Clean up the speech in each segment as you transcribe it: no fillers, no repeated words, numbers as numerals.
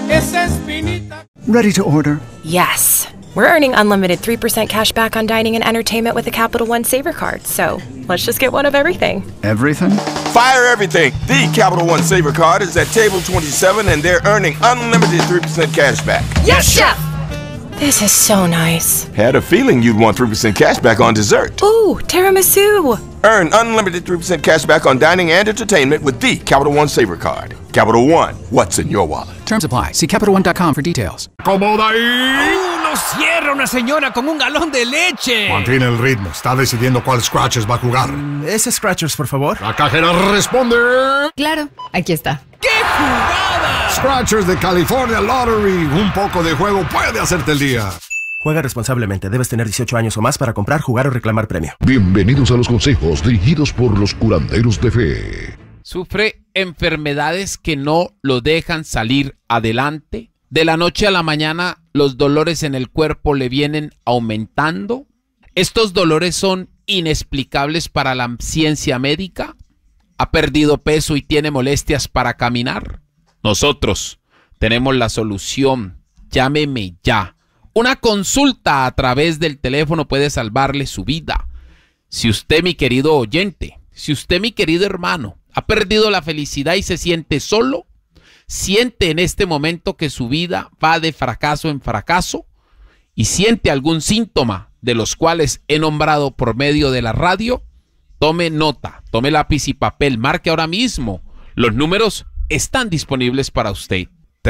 esa espinita. Ready to order? Yes. We're earning unlimited 3% cash back on dining and entertainment with a Capital One Saver card. So let's just get one of everything. Everything? Fire everything. The Capital One Saver card is at table 27 and they're earning unlimited 3% cash back. Yes, Chef! This is so nice. Had a feeling you'd want 3% cash back on dessert. Ooh, tiramisu. Earn unlimited 3% cash back on dining and entertainment with the Capital One Saver card. Capital One, what's in your wallet? Terms apply. See CapitalOne.com for details. ¡Acomoda ahí! ¡No cierra una señora con un galón de leche! Mantiene el ritmo. Está decidiendo cuál Scratchers va a jugar. ¿Ese Scratchers, por favor? La cajera responde. Claro, aquí está. ¡Qué jugada! Scratchers de California Lottery. Un poco de juego puede hacerte el día. Juega responsablemente. Debes tener 18 años o más para comprar, jugar o reclamar premio. Bienvenidos a los consejos dirigidos por los curanderos de fe. ¿Sufre enfermedades que no lo dejan salir adelante? ¿De la noche a la mañana los dolores en el cuerpo le vienen aumentando? ¿Estos dolores son inexplicables para la ciencia médica? ¿Ha perdido peso y tiene molestias para caminar? Nosotros tenemos la solución. Llámeme ya. Una consulta a través del teléfono puede salvarle su vida. Si usted, mi querido oyente, si usted, mi querido hermano, ha perdido la felicidad y se siente solo, siente en este momento que su vida va de fracaso en fracaso y siente algún síntoma de los cuales he nombrado por medio de la radio, tome nota, tome lápiz y papel, marque ahora mismo. Los números están disponibles para usted.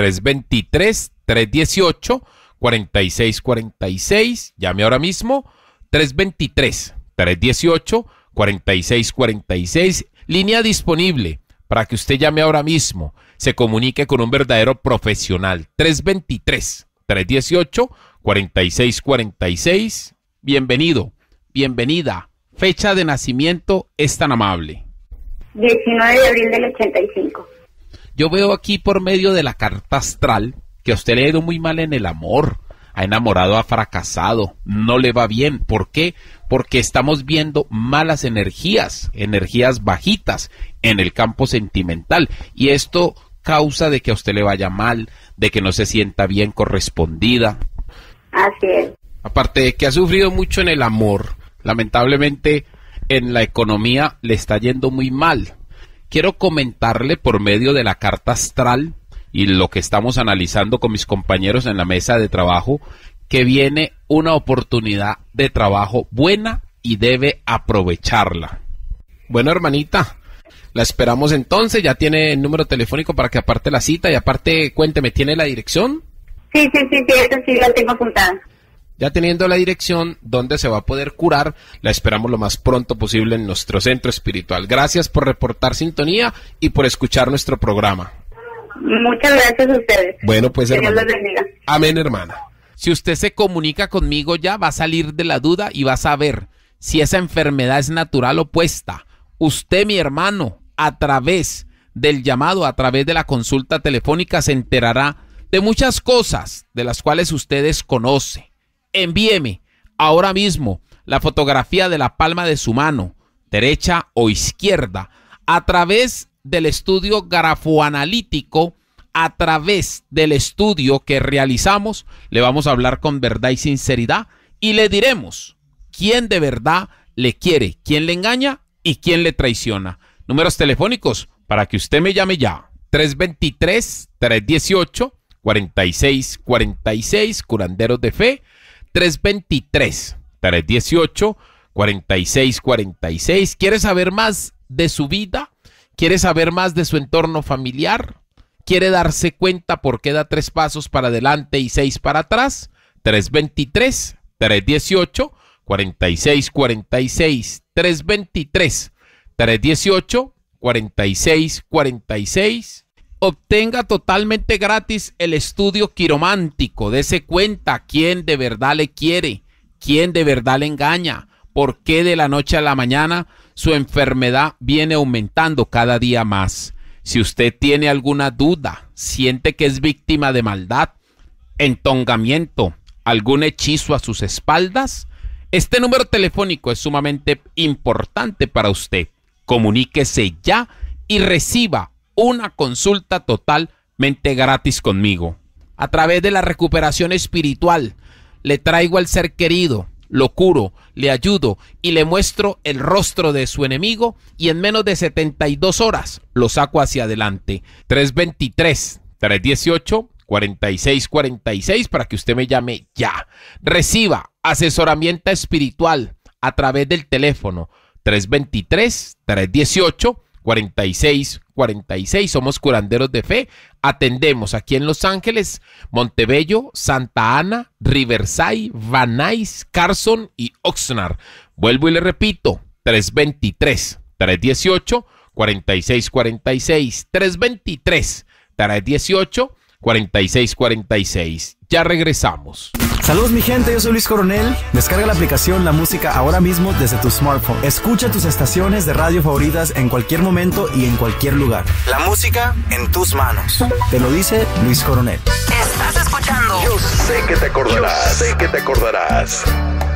323-318-4646. Llame ahora mismo. 323-318-4646. Línea disponible para que usted llame ahora mismo. Se comunique con un verdadero profesional. 323-318-4646. Bienvenido, bienvenida. Fecha de nacimiento es tan amable. 19 de abril del 85. Yo veo aquí por medio de la carta astral que a usted le ha ido muy mal en el amor. Ha enamorado, ha fracasado, no le va bien. ¿Por qué? Porque estamos viendo malas energías, energías bajitas en el campo sentimental. Y esto causa de que a usted le vaya mal, de que no se sienta bien correspondida. Así es. Aparte de que ha sufrido mucho en el amor, lamentablemente en la economía le está yendo muy mal. Quiero comentarle por medio de la carta astral y lo que estamos analizando con mis compañeros en la mesa de trabajo, que viene una oportunidad de trabajo buena y debe aprovecharla. Bueno, hermanita, la esperamos entonces. Ya tiene el número telefónico para que aparte la cita y aparte, cuénteme, ¿tiene la dirección? Sí, eso sí la tengo apuntada. Ya teniendo la dirección donde se va a poder curar, la esperamos lo más pronto posible en nuestro centro espiritual. Gracias por reportar sintonía y por escuchar nuestro programa. Muchas gracias a ustedes. Bueno, pues, Dios hermana. los bendiga. Amén, hermana. Si usted se comunica conmigo ya, va a salir de la duda y va a saber si esa enfermedad es natural o puesta. Usted, mi hermano, a través del llamado, a través de la consulta telefónica, se enterará de muchas cosas de las cuales usted desconoce. Envíeme ahora mismo la fotografía de la palma de su mano, derecha o izquierda, a través del estudio grafoanalítico. A través del estudio que realizamos, le vamos a hablar con verdad y sinceridad y le diremos quién de verdad le quiere, quién le engaña y quién le traiciona. Números telefónicos para que usted me llame ya. 323-318-4646, Curanderos de Fe. 323-318-4646. ¿Quiere saber más de su vida? ¿Quiere saber más de su entorno familiar? ¿Quiere darse cuenta por qué da 3 pasos para adelante y 6 para atrás? 323-318-4646. 323-318-4646. Obtenga totalmente gratis el estudio quiromántico. Dese cuenta quién de verdad le quiere, quién de verdad le engaña, por qué de la noche a la mañana su enfermedad viene aumentando cada día más. Si usted tiene alguna duda, siente que es víctima de maldad, entongamiento, algún hechizo a sus espaldas, este número telefónico es sumamente importante para usted. Comuníquese ya y reciba una consulta totalmente gratis conmigo. A través de la recuperación espiritual, le traigo al ser querido, lo curo, le ayudo y le muestro el rostro de su enemigo y en menos de 72 horas lo saco hacia adelante. 323-318-4646 para que usted me llame ya. Reciba asesoramiento espiritual a través del teléfono 323-318-4646. Somos curanderos de fe. Atendemos aquí en Los Ángeles, Montebello, Santa Ana, Riverside, Van Nuys, Carson y Oxnard. Vuelvo y le repito, 323-318-4646. 323-318-4646. Ya regresamos. Saludos mi gente, yo soy Luis Coronel. Descarga la aplicación La Música ahora mismo desde tu smartphone. Escucha tus estaciones de radio favoritas en cualquier momento y en cualquier lugar. La música en tus manos. Te lo dice Luis Coronel. Estás escuchando. Yo sé que te acordarás.